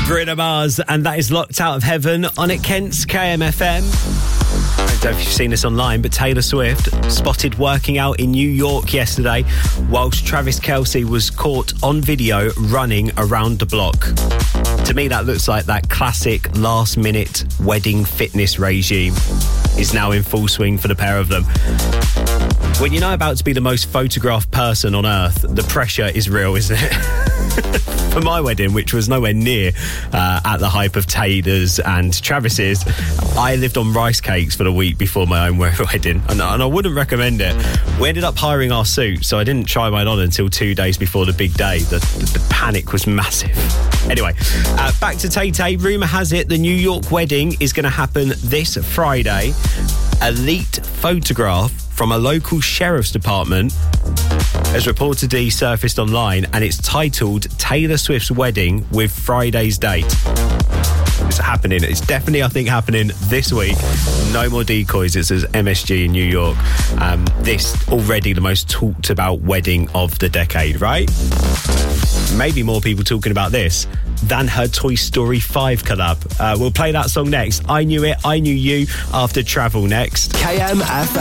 Bruno Mars, and that is Locked Out of Heaven on at Kent's KMFM. I don't know if you've seen this online, but Taylor Swift spotted working out in New York yesterday whilst Travis Kelce was caught on video running around the block. To me, that looks like that classic last-minute wedding fitness regime is now in full swing for the pair of them. When you're now about to be the most photographed person on earth, the pressure is real, isn't it? For my wedding, which was nowhere near at the hype of Taylor's and Travis's, I lived on rice cakes for the week before my own wedding, and I wouldn't recommend it. We ended up hiring our suits, so I didn't try mine on until 2 days before the big day. The panic was massive. Anyway, back to Tay-Tay. Rumour has it the New York wedding is going to happen this Friday. A leaked photograph from a local sheriff's department has reportedly surfaced online, and it's titled Taylor Swift's Wedding with Friday's date. It's happening. It's definitely, I think, happening this week. No more decoys. It says MSG in New York. This already the most talked about wedding of the decade, right? Maybe more people talking about this than her Toy Story 5 collab. We'll play that song next. I Knew It, I Knew You after Travel next. KMFM.